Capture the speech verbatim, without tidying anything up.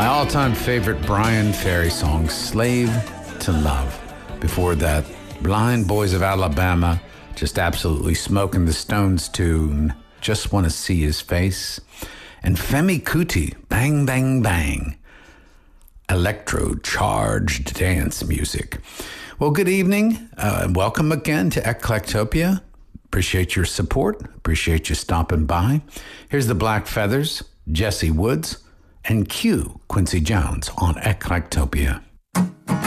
My all-time favorite Brian Ferry song, Slave to Love. Before that, Blind Boys of Alabama, just absolutely smoking the Stones tune, Just Want to See His Face. And Femi Kuti, Bang Bang Bang, electro-charged dance music. Well, good evening. Uh, welcome again to Eclectopia. Appreciate your support. Appreciate you stopping by. Here's the Black Feathers, Jesse Woods, and Q, Quincy Jones on Eclectopia.